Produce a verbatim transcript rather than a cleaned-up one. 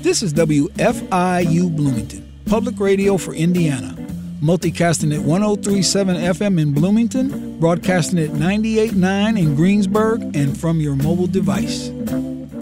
This is W F I U Bloomington, public radio for Indiana. Multicasting at one oh three point seven F M in Bloomington, broadcasting at ninety-eight point nine in Greensburg, and from your mobile device.